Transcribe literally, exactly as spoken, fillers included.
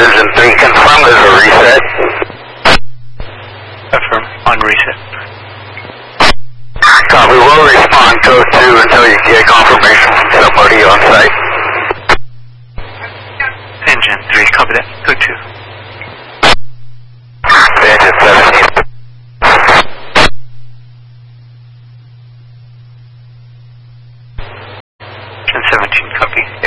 engine three, confirm there's a reset. Affirm, on reset. Copy, we'll respond code two until you get confirmation from somebody on site. Engine three, copy that, code two. Engine seventeen. Engine seventeen, copy.